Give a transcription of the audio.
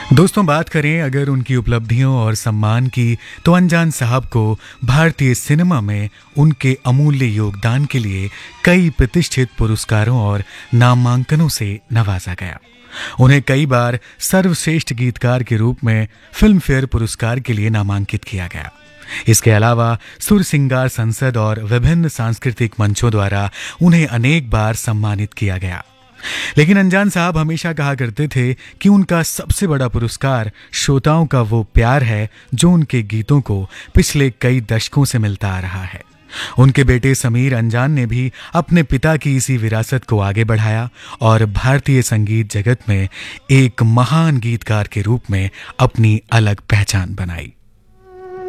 दोस्तों, बात करें अगर उनकी उपलब्धियों और सम्मान की, तो अनजान साहब को भारतीय सिनेमा में उनके अमूल्य योगदान के लिए कई प्रतिष्ठित पुरस्कारों और नामांकनों से नवाजा गया। उन्हें कई बार सर्वश्रेष्ठ गीतकार के रूप में फिल्म फेयर पुरस्कार के लिए नामांकित किया गया। इसके अलावा सुर सिंगार संसद और विभिन्न सांस्कृतिक मंचों द्वारा उन्हें अनेक बार सम्मानित किया गया। लेकिन अनजान साहब हमेशा कहा करते थे कि उनका सबसे बड़ा पुरस्कार श्रोताओं का वो प्यार है जो उनके गीतों को पिछले कई दशकों से मिलता आ रहा है। उनके बेटे समीर अनजान ने भी अपने पिता की इसी विरासत को आगे बढ़ाया और भारतीय संगीत जगत में एक महान गीतकार के रूप में अपनी अलग पहचान बनाई।